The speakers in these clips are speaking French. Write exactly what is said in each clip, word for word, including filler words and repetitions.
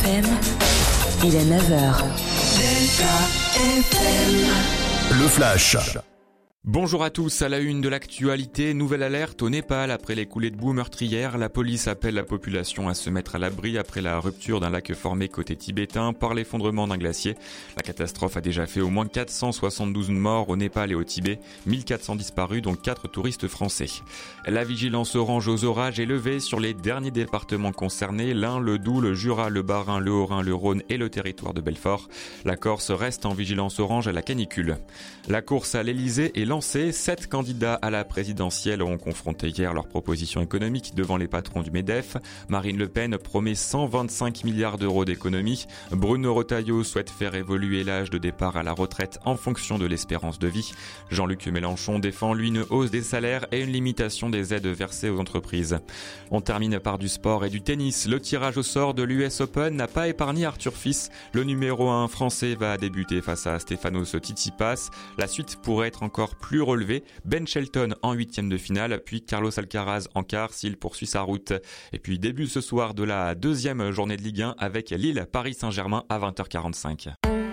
F M, il est neuf heures. Delta F M. Le Flash. Bonjour à tous, à la une de l'actualité, nouvelle alerte au Népal après les coulées de boue meurtrières. La police appelle la population à se mettre à l'abri après la rupture d'un lac formé côté tibétain par l'effondrement d'un glacier. La catastrophe a déjà fait au moins quatre cent soixante-douze morts au Népal et au Tibet, mille quatre cents disparus dont quatre touristes français. La vigilance orange aux orages est levée sur les derniers départements concernés, l'Ain, le Doubs, le Jura, le Bas-Rhin, le Haut-Rhin, le Rhône et le territoire de Belfort. La Corse reste en vigilance orange à la canicule. La course à l'Elysée est lancée. Sept candidats à la présidentielle ont confronté hier leurs propositions économiques devant les patrons du MEDEF. Marine Le Pen promet cent vingt-cinq milliards d'euros d'économies. Bruno Retailleau souhaite faire évoluer l'âge de départ à la retraite en fonction de l'espérance de vie. Jean-Luc Mélenchon défend lui une hausse des salaires et une limitation des aides versées aux entreprises. On termine par du sport et du tennis. Le tirage au sort de l'U S Open n'a pas épargné Arthur Fils. Le numéro un français va débuter face à Stefanos Tsitsipas. La suite pourrait être encore plus relevé, Ben Shelton en huitième de finale, puis Carlos Alcaraz en quart s'il poursuit sa route. Et puis début ce soir de la deuxième journée de Ligue un avec Lille Paris Saint-Germain à vingt heures quarante-cinq.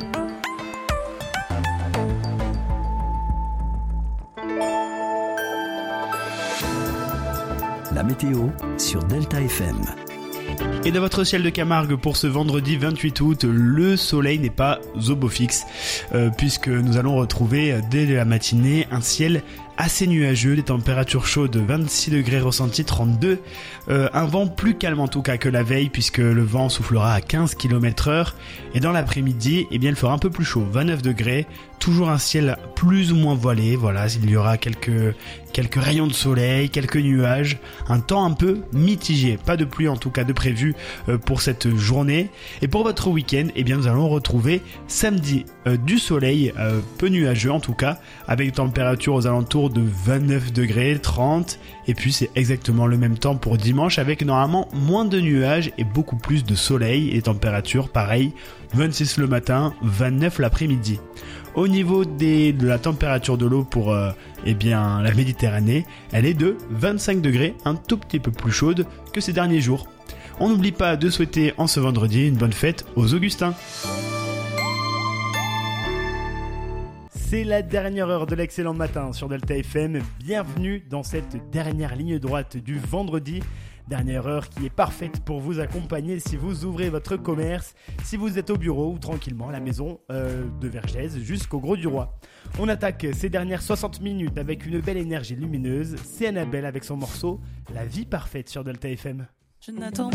La météo sur Delta F M. Et dans votre ciel de Camargue pour ce vendredi vingt-huit août, le soleil n'est pas au beau fixe, euh, puisque nous allons retrouver dès la matinée un ciel assez nuageux, des températures chaudes, vingt-six degrés ressentis, trente-deux, euh, un vent plus calme en tout cas que la veille, puisque le vent soufflera à quinze kilomètres heure, et dans l'après-midi, eh bien, il fera un peu plus chaud, vingt-neuf degrés, toujours un ciel plus ou moins voilé, voilà, il y aura quelques, quelques rayons de soleil, quelques nuages, un temps un peu mitigé, pas de pluie en tout cas de prévu euh, pour cette journée, et pour votre week-end, eh bien, nous allons retrouver samedi euh, du soleil, euh, peu nuageux en tout cas, avec des températures aux alentours de vingt-neuf degrés, trente, et puis c'est exactement le même temps pour dimanche avec normalement moins de nuages et beaucoup plus de soleil et températures pareil, vingt-six le matin, vingt-neuf l'après-midi. Au niveau des, de la température de l'eau pour euh, eh bien, la Méditerranée, elle est de vingt-cinq degrés, un tout petit peu plus chaude que ces derniers jours. On n'oublie pas de souhaiter en ce vendredi une bonne fête aux Augustins. C'est la dernière heure de l'excellent matin sur Delta F M. Bienvenue dans cette dernière ligne droite du vendredi. Dernière heure qui est parfaite pour vous accompagner si vous ouvrez votre commerce, si vous êtes au bureau ou tranquillement à la maison euh, de Vergès jusqu'au Gros du Roi. On attaque ces dernières soixante minutes avec une belle énergie lumineuse. C'est Annabelle avec son morceau La vie parfaite sur Delta F M. Je n'attends